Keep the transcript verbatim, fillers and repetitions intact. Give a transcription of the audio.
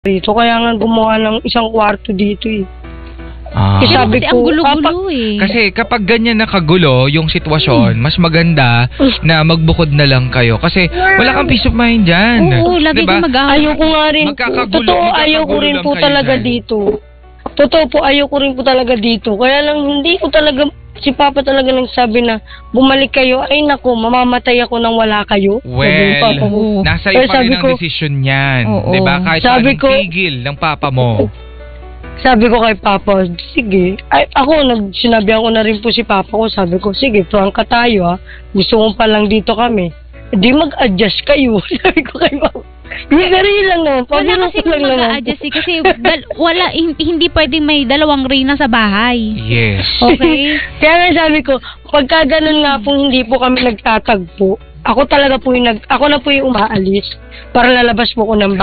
Dito, kaya nga gumawa ng isang kwarto dito eh. Ah. Kasi sabi Kasi ko, ang gulo-gulo "Papa-" eh. Kasi kapag ganyan nakagulo yung sitwasyon, mas maganda na magbukod na lang kayo. Kasi wala kang peace of mind dyan. Oo, lagi Diba? kang mag-aaway. Ayoko nga rin po. Magkakagulo- Totoo, magkakagulo ayoko rin lang po kayo talaga dyan. dito. Totoo po, ayoko rin po talaga dito. Kaya lang hindi ko talaga, si Papa talaga nagsabi na bumalik kayo. Ay naku, mamamatay ako nang wala kayo. Sabi ng Papa ko. Well, nasa Kaya iyo pa sabi rin ang ko- desisyon yan. Oo. Diba? Kahit Sabi anong ko- tigil ng papa mo. Sabi ko kay Papa, sige. Ay, ako, nag, sinabihan ko na rin po si Papa ko. Sabi ko, sige, prangka tayo ha. Gusto mo pa lang dito kami. Di mag-adjust kayo. Sabi ko kay Papa. Hindi, ganun lang naman. Wala Pabiro kasi ko lang naman. mag-a-adjust eh. Kasi dal- wala, hindi, hindi pwedeng may dalawang Reyna sa bahay. Yes. Okay? Kaya nga sabi ko, pagka ganun nga po hindi po kami nagtatagpo, ako talaga po yung nag, ako na po yung umaalis para lalabas po ko ng